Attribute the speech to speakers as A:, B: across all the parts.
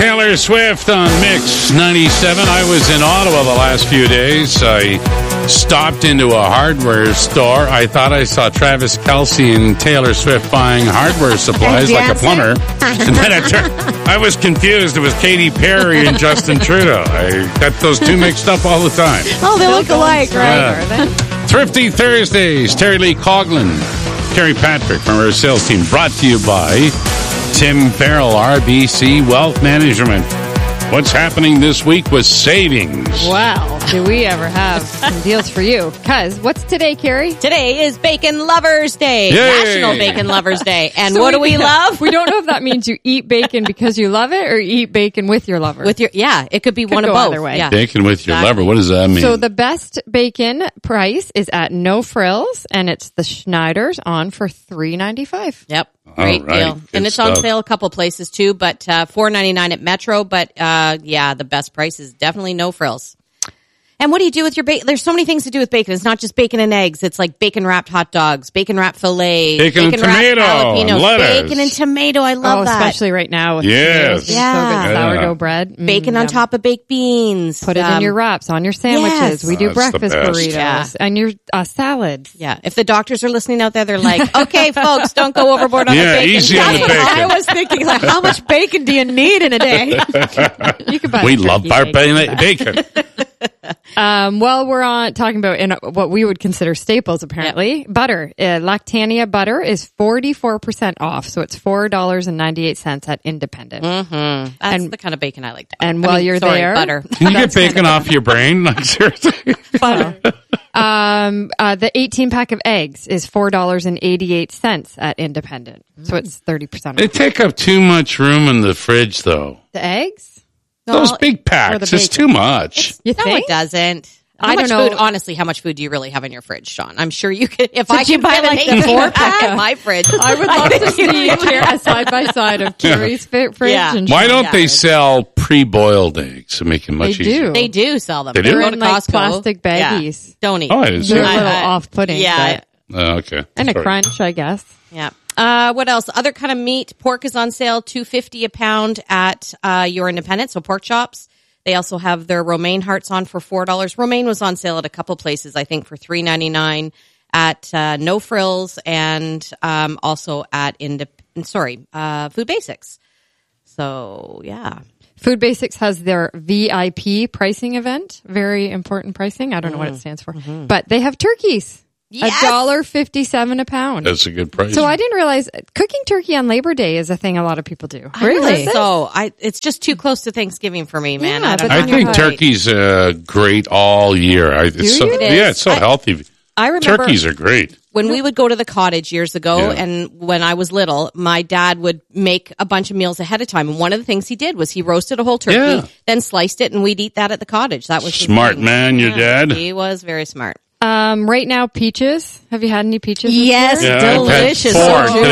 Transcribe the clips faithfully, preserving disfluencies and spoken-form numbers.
A: Taylor Swift on Mix ninety-seven. I was in Ottawa the last few days. I stopped into a hardware store. I thought I saw Travis Kelce and Taylor Swift buying hardware supplies like a plumber. And then I, turned, I was confused. It was Katy Perry and Justin Trudeau. I got those two mixed up all the time.
B: Oh, they look alike, right?
A: Yeah. Thrifty Thursdays. Terry Lee Coughlin, Terry Patrick from our sales team. Brought to you by Tim Farrell, R B C Wealth Management. What's happening this week with savings?
C: Wow, do we ever have some deals for you? Because what's today, Carrie?
B: Today is Bacon Lovers Day.
A: Yay.
B: National Bacon Lovers Day. And
C: So
B: what do we love?
C: We don't know if that means you eat bacon because you love it or eat bacon with your lover.
B: With your Yeah, it could be
C: Could
B: one of
C: go
B: both.
C: either way.
B: Yeah.
A: Bacon with your
B: Exactly.
A: lover. What does that mean?
C: So the best bacon price is at No Frills, and it's the Schneiders on for three ninety-five.
B: Yep. Great
A: right.
B: deal.
A: Good
B: And it's on
A: stuff.
B: sale a couple places too, but uh, four ninety-nine at Metro. But uh, yeah, the best price is definitely No Frills. And what do you do with your bacon? There's so many things to do with bacon. It's not just bacon and eggs. It's like bacon wrapped hot dogs, bacon wrapped fillets,
A: Bacon and
B: wrapped
A: tomato,
B: jalapenos,
A: lettuce.
B: bacon and tomato. I love
C: Oh,
B: that.
C: especially right now with
A: Yes.
C: tomatoes being
B: Yeah.
C: so good.
A: Yeah.
C: Sourdough bread. Mm,
B: Bacon on
C: yum.
B: top of baked beans.
C: Put it
B: Um,
C: in your wraps, on your sandwiches.
B: yes.
C: We do
A: That's the
C: breakfast
A: best.
C: burritos
B: Yeah.
C: and your uh, salads.
B: Yeah, if the doctors are listening out there, they're like, okay, folks, don't go overboard on
A: Yeah,
B: the bacon.
A: easy on the
B: That's what
A: bacon.
B: I was thinking, like, how much bacon do you need in a day?
C: You can buy
A: we
C: turkey
A: love our
C: bacon.
A: bacon.
C: Um, well, we're on talking about in what we would consider staples, apparently. Butter. Uh, Lactania butter is forty-four percent off, so it's four dollars and ninety-eight cents at Independent.
B: Mm-hmm. That's
C: And-
B: the kind of bacon I like to
C: and
B: I
C: while
B: mean,
C: you're
B: sorry,
C: there-
B: butter.
A: Can you get bacon off your brain? Like, seriously?
C: Um, uh, the eighteen pack of eggs is four dollars and eighty-eight cents at Independent, so it's thirty percent
A: They
C: off.
A: take up too much room in the fridge, though.
C: The eggs?
A: Those
B: No,
A: big
C: or
A: packs,
C: the
A: it's
C: bacon.
A: too much.
C: You
B: No,
C: think?
B: it doesn't. How
C: I
B: much
C: don't know.
B: Food, honestly, how much food do you really have in your fridge, Sean? I'm sure you could. If
C: So
B: I
C: do you
B: could
C: buy,
B: buy
C: like,
B: like
C: the
B: the four
C: four-pack?
B: pack in my fridge,
C: I would love to see a side by side of Carrie's fi- fridge.
B: Yeah.
C: And
A: Why don't
B: Yeah.
A: they sell pre-boiled eggs to make it much
C: They
A: easier?
C: do.
B: They do sell them.
A: They do?
B: Go
C: They're
B: to
C: in, like,
B: Costco.
C: plastic
B: Yeah.
C: baggies.
B: Don't eat.
A: Oh, I didn't see
C: They're a
A: that.
C: little
B: I-
C: off-putting.
B: Yeah.
A: Oh, okay.
C: And a
A: Sorry.
C: crunch, I guess.
B: Yeah. Uh, what else? Other kind of meat. Pork is on sale, two fifty a pound at uh, your Independent. So pork chops. They also have their romaine hearts on for four dollars. Romaine was on sale at a couple places, I think, for three ninety-nine at uh, No Frills and um, also at Indep- sorry, uh, Food Basics. So yeah.
C: Food Basics has their V I P pricing event. Very important pricing. I don't know what it stands for. But they have turkeys.
B: Yes!
C: A dollar fifty-seven a pound.
A: That's a good price.
C: So I didn't realize cooking turkey on Labor Day is a thing a lot of people do.
B: Really? So I, it's just too close to Thanksgiving for me, man.
C: Yeah,
B: I don't
C: but
B: know.
A: I
C: then
A: think
C: you're right.
A: turkey's uh, great all year. I, it's so,
C: you?
B: It
A: yeah,
B: is.
A: it's so
B: I-
A: healthy.
B: I remember
A: Turkeys are great.
B: when we would go to the cottage years ago,
A: Yeah.
B: and when I was little, my dad would make a bunch of meals ahead of time. And one of the things he did was he roasted a whole turkey,
A: Yeah.
B: then sliced it, and we'd eat that at the cottage. That was his
A: Smart
B: thing.
A: man, your
B: Yeah,
A: dad.
B: He was very smart.
C: Um, right now, peaches. Have you had any peaches? this
B: Yes,
C: year?
A: Yeah, I've had
B: delicious.
A: four
B: So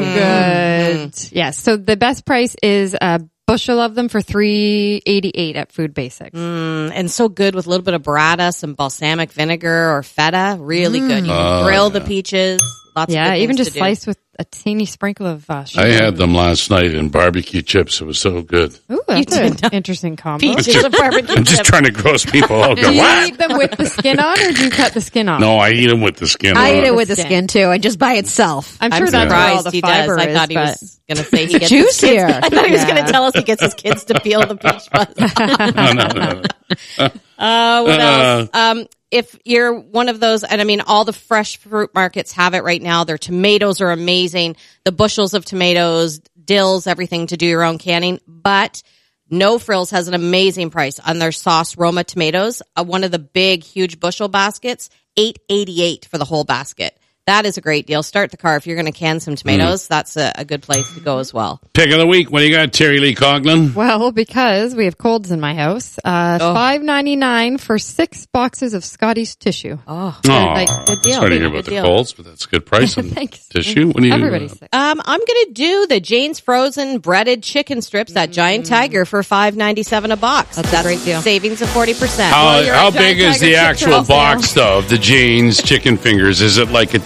A: today.
C: Good. Yes. So the best price is a bushel of them for three eighty-eight at Food Basics.
B: Mm, and so good with a little bit of burrata, some balsamic vinegar or feta. Really good. You can
A: Oh,
B: grill
A: yeah.
B: the peaches. Lots of
C: Yeah,
B: good
C: even
B: things
C: just
B: to do.
C: sliced with a teeny sprinkle of uh,
A: I
C: sugar.
A: had them last night in barbecue chips. It was so good.
C: Ooh, that's an interesting combo.
B: peaches and barbecue
A: I'm just
B: chips.
A: trying to gross people out.
C: Do
A: Go,
C: you
A: what?
C: eat them with the skin on, or do you cut the skin off?
A: No, I eat them with the skin
D: I
A: on.
D: eat it with the
C: skin.
D: skin too, and just by itself.
C: I'm
B: I'm
C: sure that's where all
B: surprised
C: the
B: he
C: fiber
B: does. I
C: is,
B: thought he
C: but
B: was going to say he gets
D: juicier.
B: his kids. I thought he was going
C: Yeah.
B: to tell us he gets his kids to peel the peach fuzz.
A: No, no, no, no.
B: Uh, what
A: Uh,
B: else? Um, if you're one of those, and I mean, all the fresh fruit markets have it right now. Their tomatoes are amazing. The bushels of tomatoes, dills, everything to do your own canning. But No Frills has an amazing price on their sauce Roma tomatoes. Uh, one of the big, huge bushel baskets, eight eighty-eight for the whole basket. That is a great deal. Start the car. If you're going to can some tomatoes, that's a, a good place to go as well.
A: Pick of the week. What do you got, Terry Lee Coughlin?
C: well, because we have colds in my house, uh,
B: Oh.
C: five ninety-nine for six boxes of Scotty's tissue.
B: Oh.
A: Oh,
C: like, good deal.
A: sorry to hear
B: Good
A: about the
B: deal.
A: colds, but that's a good price on
C: Thanks.
A: tissue. What do you?
C: Everybody's
A: uh,
C: sick.
B: Um, I'm going to do the Jane's Frozen breaded chicken strips at Giant Tiger for five ninety-seven a box.
C: That's a great deal.
B: Savings of forty percent.
A: How,
C: you're
A: how
C: at
A: big
C: Giant
A: is the
C: Tiger chips are
A: actual
C: all sale.
A: box, though, of the Jane's chicken fingers? Is it like a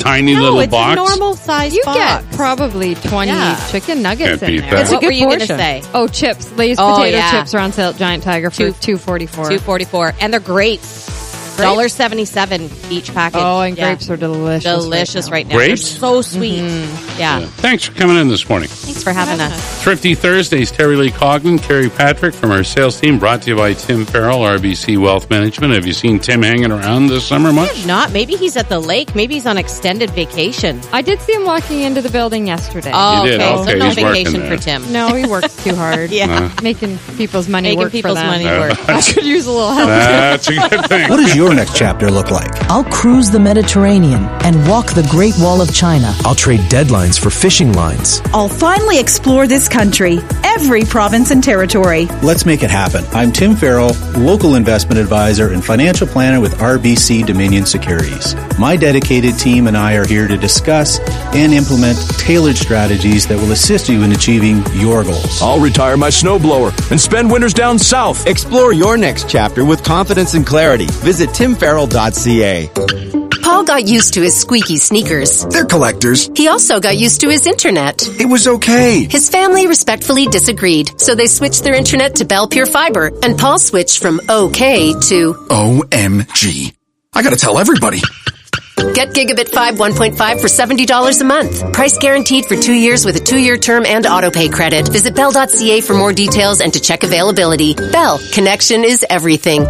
A: tiny
B: no,
A: little
B: it's
A: box.
B: a normal size
C: You
B: box.
C: get probably twenty
B: Yeah.
C: chicken nuggets
A: Can't
C: in
A: beat
C: there.
A: that.
C: It's a
B: What
C: good
B: were you gonna
C: portion.
B: say?
C: Oh, chips. Lay's
B: Oh,
C: potato
B: yeah.
C: chips are on sale at Giant Tiger for
B: Two-
C: two forty four.
B: two forty-four, and they're grapes. one dollar seventy-seven each package.
C: Oh, and
B: Yeah.
C: grapes are delicious.
B: delicious right now.
A: Grapes?
B: They're so sweet. Yeah.
A: Thanks for coming in this morning.
B: Thanks for having us.
A: Thrifty Thursdays, Terry Lee Coglan, Carrie Patrick from our sales team, brought to you by Tim Farrell, R B C Wealth Management. Have you seen Tim hanging around this summer much?
B: Not. Maybe he's at the lake. Maybe he's on extended vacation.
C: I did see him walking into the building yesterday.
B: Oh,
A: You did?
B: okay.
A: Okay,
B: So no
A: he's working
B: vacation
A: there.
B: for Tim.
C: No, he works too hard.
B: Yeah.
C: Making people's money
B: Making
C: work
B: people's
C: for them.
B: money work.
C: I could use a little help.
A: That's a good thing.
D: What does your next chapter look like?
E: I'll cruise the Mediterranean and walk the Great Wall of China.
F: I'll trade deadlines for fishing lines.
G: I'll finally explore this country, every province and territory.
D: Let's make it happen. I'm Tim Farrell, local investment advisor and financial planner with R B C Dominion Securities. My dedicated team and I are here to discuss and implement tailored strategies that will assist you in achieving your goals.
F: I'll retire my snowblower and spend winters down south.
H: Explore your next chapter with confidence and clarity. Visit tim farrell dot c a.
I: Paul got used to his squeaky sneakers.
J: They're collectors.
I: He also got used to his internet.
J: It was okay.
I: His family respectfully disagreed, so they switched their internet to Bell Pure Fiber, and Paul switched from okay to
J: O M G. I gotta tell everybody.
I: Get Gigabit five one point five for seventy dollars a month. Price guaranteed for two years with a two-year term and autopay credit. Visit bell dot c a for more details and to check availability. Bell. Connection is everything.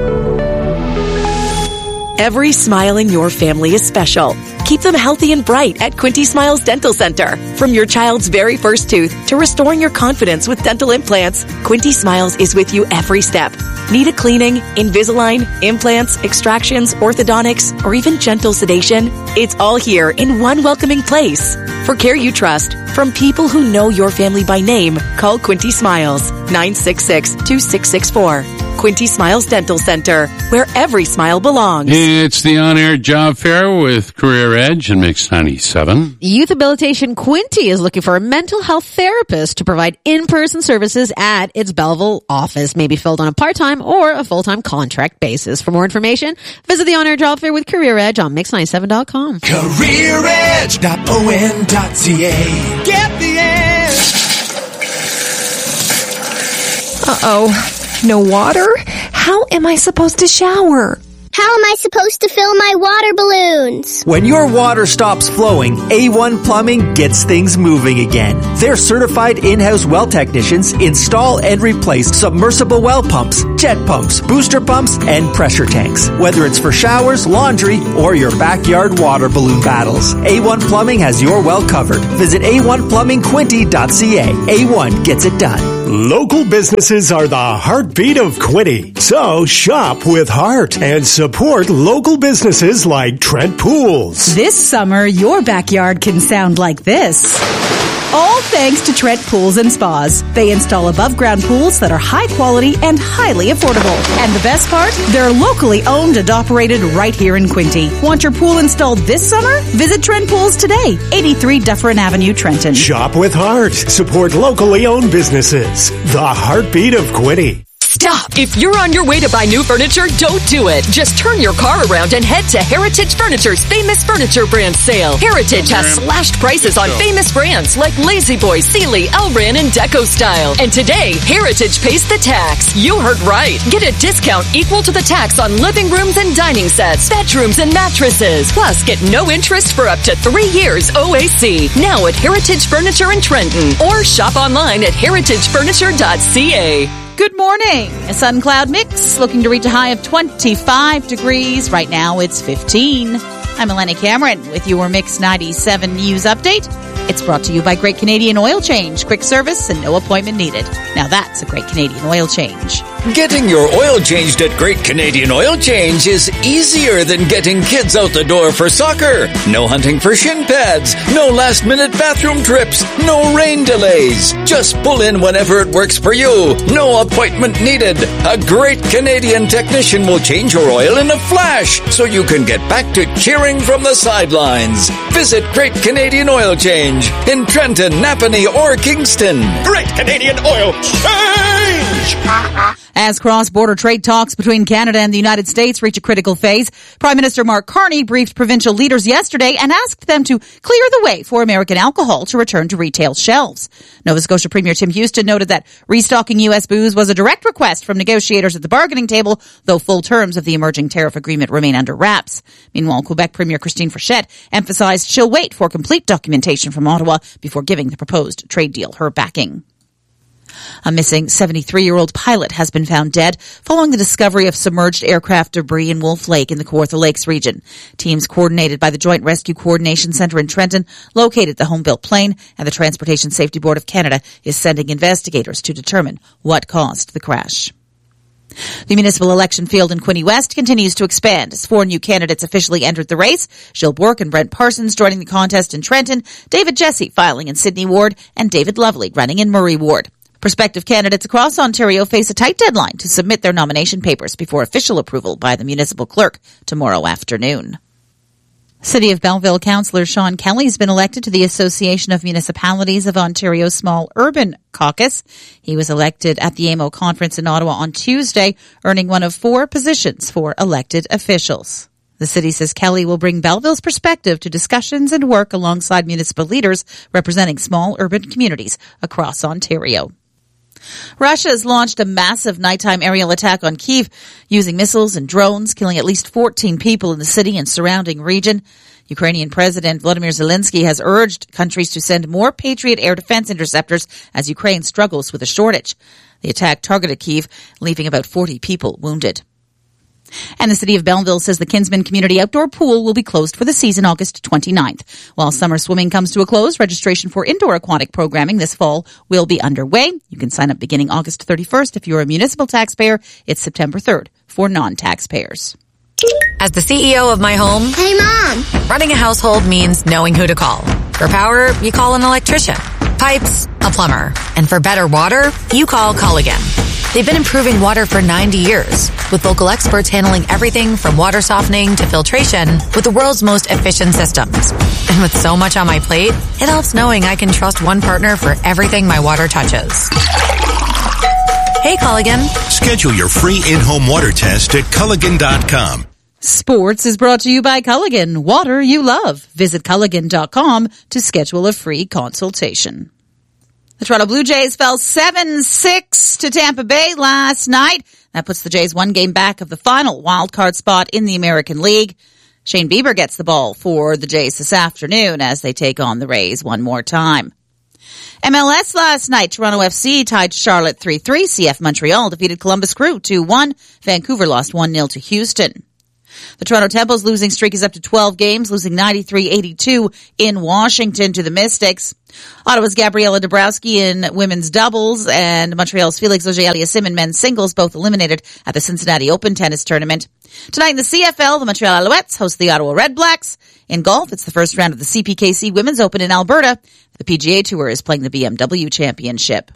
K: Every smile in your family is special. Keep them healthy and bright at Quinty Smiles Dental Center. From your child's very first tooth to restoring your confidence with dental implants, Quinty Smiles is with you every step. Need a cleaning, Invisalign, implants, extractions, orthodontics, or even gentle sedation? It's all here in one welcoming place. For care you trust, from people who know your family by name, call Quinty Smiles, nine six six, two six six four. Quinty Smiles Dental Center, where every smile belongs.
A: It's the on-air job fair with Career Edge and Mix ninety-seven.
L: Youth Habilitation Quinty is looking for a mental health therapist to provide in-person services at its Belleville office, maybe filled on a part-time or a full-time contract basis. For more information, visit the on-air job fair with Career Edge on mix ninety-seven dot com.
M: career edge dot o n dot c a. Get the edge.
N: Uh-oh. No water? How am I supposed to shower?
O: How am I supposed to fill my water balloons?
P: When your water stops flowing, A one Plumbing gets things moving again. Their certified in-house well technicians install and replace submersible well pumps, jet pumps, booster pumps, and pressure tanks. Whether it's for showers, laundry, or your backyard water balloon battles, A one Plumbing has your well covered. Visit a one plumbing quinty dot c a. A one gets it done.
Q: Local businesses are the heartbeat of Quinty. So shop with heart and support local businesses like Trent Pools.
G: This summer, your backyard can sound like this. All thanks to Trent Pools and Spas. They install above-ground pools that are high quality and highly affordable. And the best part? They're locally owned and operated right here in Quinty. Want your pool installed this summer? Visit Trent Pools today, eighty-three Dufferin Avenue, Trenton.
Q: Shop with heart. Support locally owned businesses. The heartbeat of Quinty.
R: Stop! If you're on your way to buy new furniture, don't do it. Just turn your car around and head to Heritage Furniture's Famous Furniture Brand Sale. Heritage has slashed prices on famous brands like La-Z-Boy, Sealy, Elran, and Deco Style. And today, Heritage pays the tax. You heard right. Get a discount equal to the tax on living rooms and dining sets, bedrooms, and mattresses. Plus, get no interest for up to three years O A C. Now at Heritage Furniture in Trenton. Or shop online at heritage furniture dot c a.
G: Good morning. A sun cloud mix looking to reach a high of twenty-five degrees. Right now it's fifteen. I'm Eleni Cameron with your Mix ninety-seven News Update. It's brought to you by Great Canadian Oil Change. Quick service and no appointment needed. Now that's a Great Canadian Oil Change.
S: Getting your oil changed at Great Canadian Oil Change is easier than getting kids out the door for soccer. No hunting for shin pads. No last-minute bathroom trips. No rain delays. Just pull in whenever it works for you. No appointment needed. A Great Canadian technician will change your oil in a flash so you can get back to cheering from the sidelines. Visit Great Canadian Oil Change in Trenton, Napanee, or Kingston.
M: Great Canadian Oil Change! change.
T: As cross-border trade talks between Canada and the United States reach a critical phase, Prime Minister Mark Carney briefed provincial leaders yesterday and asked them to clear the way for American alcohol to return to retail shelves. Nova Scotia Premier Tim Houston noted that restocking U S booze was a direct request from negotiators at the bargaining table, though full terms of the emerging tariff agreement remain under wraps. Meanwhile, Quebec Premier Christine Frechette emphasized she'll wait for complete documentation from Ottawa before giving the proposed trade deal her backing. A missing seventy-three-year-old pilot has been found dead following the discovery of submerged aircraft debris in Wolf Lake in the Kawartha Lakes region. Teams coordinated by the Joint Rescue Coordination Centre in Trenton located the home-built plane, and the Transportation Safety Board of Canada is sending investigators to determine what caused the crash. The municipal election field in Quinte West continues to expand as four new candidates officially entered the race. Jill Bourque and Brent Parsons joining the contest in Trenton, David Jesse filing in Sydney Ward, and David Lovely running in Murray Ward. Prospective candidates across Ontario face a tight deadline to submit their nomination papers before official approval by the municipal clerk tomorrow afternoon. City of Belleville Councillor Sean Kelly has been elected to the Association of Municipalities of Ontario Small Urban Caucus. He was elected at the A M O conference in Ottawa on Tuesday, earning one of four positions for elected officials. The city says Kelly will bring Belleville's perspective to discussions and work alongside municipal leaders representing small urban communities across Ontario. Russia has launched a massive nighttime aerial attack on Kyiv using missiles and drones, killing at least fourteen people in the city and surrounding region. Ukrainian President Volodymyr Zelensky has urged countries to send more Patriot air defense interceptors as Ukraine struggles with a shortage. The attack targeted Kyiv, leaving about forty people wounded. And the City of Belleville says the Kinsman Community Outdoor Pool will be closed for the season August twenty-ninth. While summer swimming comes to a close, registration for indoor aquatic programming this fall will be underway. You can sign up beginning August thirty-first if you're a municipal taxpayer. It's September third for non-taxpayers.
U: As the C E O of my home,
O: Hey, Mom!
U: running a household means knowing who to call. For power, you call an electrician. Pipes, a plumber. And for better water, you call Culligan. They've been improving water for ninety years, with local experts handling everything from water softening to filtration with the world's most efficient systems. And with so much on my plate, it helps knowing I can trust one partner for everything my water touches. Hey, Culligan.
V: Schedule your free in-home water test at Culligan dot com.
T: Sports is brought to you by Culligan. Water you love. Visit Culligan dot com to schedule a free consultation. The Toronto Blue Jays fell seven six to Tampa Bay last night. That puts the Jays one game back of the final wildcard spot in the American League. Shane Bieber gets the ball for the Jays this afternoon as they take on the Rays one more time. M L S last night, Toronto F C tied Charlotte three three. C F Montreal defeated Columbus Crew two one. Vancouver lost one nil to Houston. The Toronto Temple's losing streak is up to twelve games, losing ninety-three eighty-two in Washington to the Mystics. Ottawa's Gabriela Dabrowski in women's doubles and Montreal's Felix Auger-Aliassime in men's singles both eliminated at the Cincinnati Open tennis tournament. Tonight in the C F L, the Montreal Alouettes host the Ottawa Red Blacks. In golf, it's the first round of the C P K C Women's Open in Alberta. The P G A Tour is playing the B M W Championship.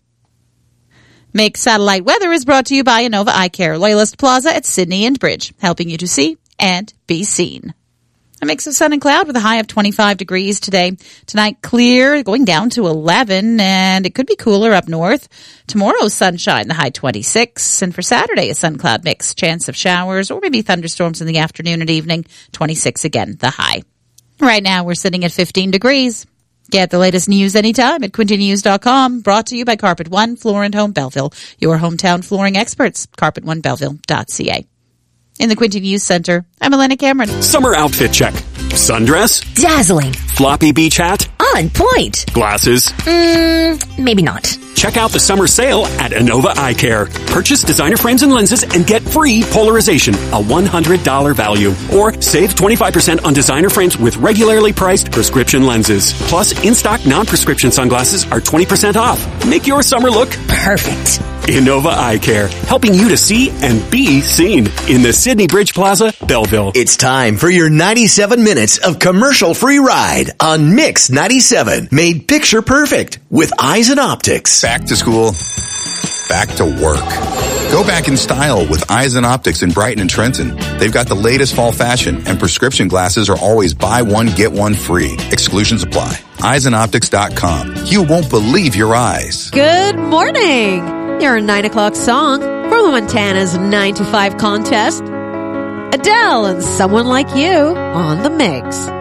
T: Make Satellite Weather is brought to you by Innova Eye Care, Loyalist Plaza at Sydney and Bridge, helping you to see and be seen. A mix of sun and cloud with a high of twenty-five degrees today. Tonight, clear, going down to eleven, and it could be cooler up north. Tomorrow, sunshine, the high twenty-six. And for Saturday, a sun-cloud mix, chance of showers or maybe thunderstorms in the afternoon and evening, twenty-six again, the high. Right now, we're sitting at fifteen degrees. Get the latest news anytime at Quinte News dot com. Brought to you by Carpet One Floor and Home Belleville, your hometown flooring experts. Carpet One Belleville dot c a. In the Quinte News Center, I'm Elena Cameron.
W: Summer outfit check. Sundress?
N: Dazzling.
W: Floppy beach hat?
N: On point.
W: Glasses?
N: Mmm, maybe not.
W: Check out the summer sale at Innova Eye Care. Purchase designer frames and lenses and get free polarization, a one hundred dollars value. Or save twenty-five percent on designer frames with regularly priced prescription lenses. Plus, in-stock non-prescription sunglasses are twenty percent off. Make your summer look
N: perfect.
W: Innova Eye Care, helping you to see and be seen in the Sydney Bridge Plaza, Belleville.
X: It's time for your ninety-seven minutes of commercial-free ride on Mix ninety-seven, made picture perfect with Eisen Optics.
Y: Back to school, back to work. Go back in style with Eisen Optics in Brighton and Trenton. They've got the latest fall fashion, and prescription glasses are always buy one, get one free. Exclusions apply. Eisen Optics dot com. You won't believe your eyes.
L: Good morning. Your nine o'clock song from the Montana's nine to five contest. Adele and Someone Like You on the Mix.